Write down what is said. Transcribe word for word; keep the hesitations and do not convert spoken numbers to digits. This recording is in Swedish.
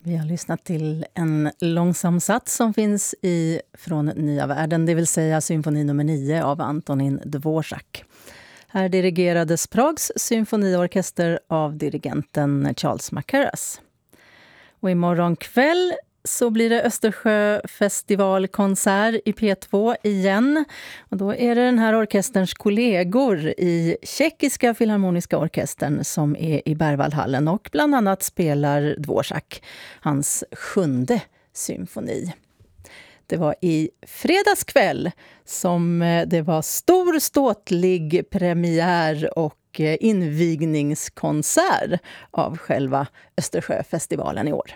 Vi har lyssnat till en långsam sats som finns i Från Nya världen, det vill säga symfoni nummer nio av Antonin Dvorak. Här dirigerades Prags symfoniorkester av dirigenten Charles Mackerras. Och imorgon kväll så blir det Östersjöfestivalkonsert i P två igen. Och då är det den här orkesterns kollegor i Tjeckiska filharmoniska orkestern som är i Berwaldhallen och bland annat spelar Dvorak, hans sjunde symfoni. Det var i fredagskväll som det var stor ståtlig premiär och invigningskonsert av själva Östersjöfestivalen i år.